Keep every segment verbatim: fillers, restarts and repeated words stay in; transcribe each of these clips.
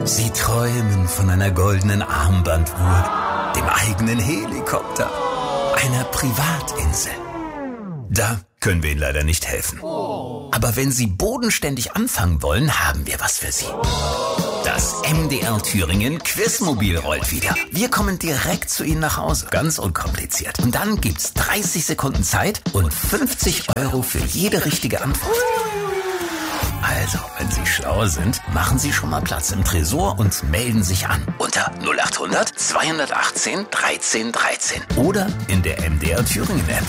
Sie träumen von einer goldenen Armbanduhr, dem eigenen Helikopter, einer Privatinsel. Da können wir Ihnen leider nicht helfen. Aber wenn Sie bodenständig anfangen wollen, haben wir was für Sie. Das M D R Thüringen Quizmobil rollt wieder. Wir kommen direkt zu Ihnen nach Hause, ganz unkompliziert. Und dann gibt's dreißig Sekunden Zeit und fünfzig Euro für jede richtige Antwort. Also, wenn Sie schlau sind, machen Sie schon mal Platz im Tresor und melden sich an. Unter null acht hundert zweihundertachtzehn dreizehn dreizehn oder in der M D R Thüringen App.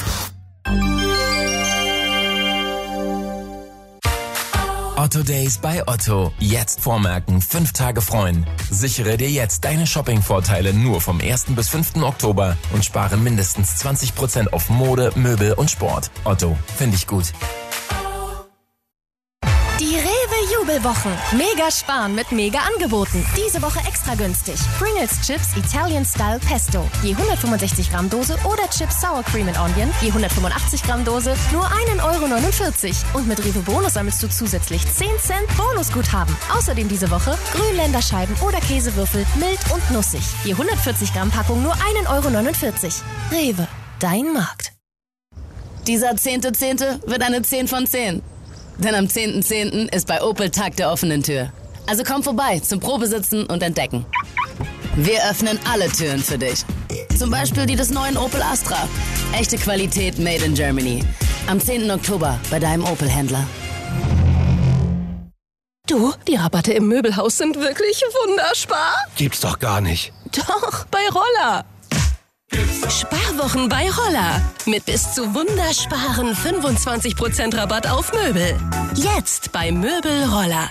Otto Days bei Otto. Jetzt vormerken, fünf Tage freuen. Sichere dir jetzt deine Shopping-Vorteile nur vom ersten bis fünften Oktober und spare mindestens zwanzig Prozent auf Mode, Möbel und Sport. Otto, finde ich gut. Die Rewe-Jubelwochen. Mega sparen mit Mega-Angeboten. Diese Woche extra günstig. Pringles Chips Italian Style Pesto. Je hundertfünfundsechzig Gramm Dose oder Chips Sour Cream and Onion. Je hundertfünfundachtzig Gramm Dose nur ein Euro neunundvierzig. Und mit Rewe Bonus sammelst du zusätzlich zehn Cent Bonusguthaben. Außerdem diese Woche Grünländerscheiben oder Käsewürfel mild und nussig. Je hundertvierzig Gramm Packung nur ein Euro neunundvierzig. Rewe, dein Markt. Dieser zehnte Zehnte wird eine zehn von zehn. Denn am zehnten zehnten ist bei Opel Tag der offenen Tür. Also komm vorbei zum Probesitzen und Entdecken. Wir öffnen alle Türen für dich. Zum Beispiel die des neuen Opel Astra. Echte Qualität made in Germany. Am zehnten Oktober bei deinem Opel-Händler. Du, die Rabatte im Möbelhaus sind wirklich wunderspar. Gibt's doch gar nicht. Doch, bei Roller. Sparwochen bei Roller. Mit bis zu wundersparen fünfundzwanzig Prozent Rabatt auf Möbel. Jetzt bei Möbel Roller.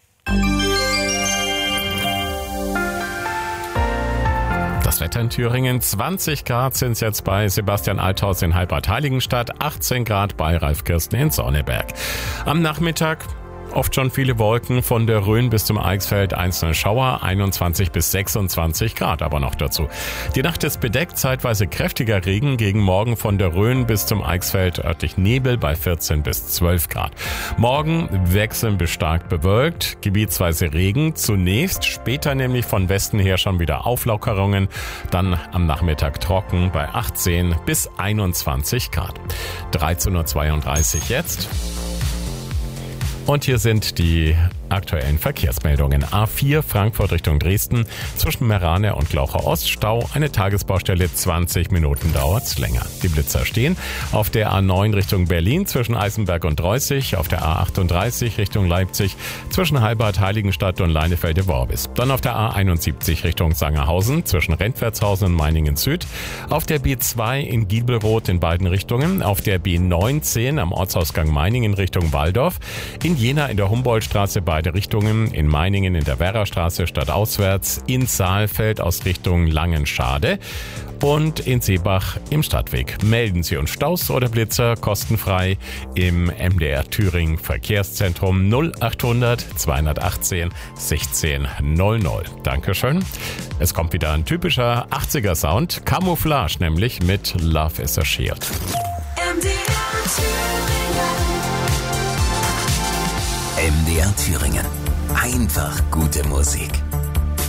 Das Wetter in Thüringen, zwanzig Grad sind es jetzt bei Sebastian Althaus in Heilbad-Heiligenstadt, achtzehn Grad bei Ralf Kirsten in Sonneberg. Am Nachmittag oft schon viele Wolken, von der Rhön bis zum Eichsfeld einzelne Schauer, einundzwanzig bis sechsundzwanzig Grad aber noch dazu. Die Nacht ist bedeckt, zeitweise kräftiger Regen, gegen Morgen von der Rhön bis zum Eichsfeld örtlich Nebel bei vierzehn bis zwölf Grad. Morgen wechseln bis stark bewölkt, gebietsweise Regen, zunächst, später nämlich von Westen her schon wieder Auflockerungen, dann am Nachmittag trocken bei achtzehn bis einundzwanzig Grad. dreizehn Uhr zweiunddreißig jetzt. Und hier sind die aktuellen Verkehrsmeldungen. A vier Frankfurt Richtung Dresden, zwischen Merane und Glaucher Ost Stau, eine Tagesbaustelle, zwanzig Minuten dauert's länger. Die Blitzer stehen auf der A neun Richtung Berlin, zwischen Eisenberg und Dreußig, auf der A achtunddreißig Richtung Leipzig, zwischen Heilbad, Heiligenstadt und Leinefelde-Worbis. Dann auf der A einundsiebzig Richtung Sangerhausen, zwischen Rentwertshausen und Meiningen Süd, auf der B zwei in Giebelroth in beiden Richtungen, auf der B neunzehn am Ortsausgang Meiningen Richtung Waldorf, in Jena in der Humboldtstraße beide Richtungen, in Meiningen in der Werrastraße stadtauswärts, in Saalfeld aus Richtung Langenschade und in Seebach im Stadtweg. Melden Sie uns Staus oder Blitzer kostenfrei im M D R Thüringen Verkehrszentrum null achthundert zweihundertachtzehn sechzehn null null. Dankeschön. Es kommt wieder ein typischer achtziger Sound, Camouflage nämlich mit Love is a Shield. M D R Thüringen. M D R Thüringen. Einfach gute Musik.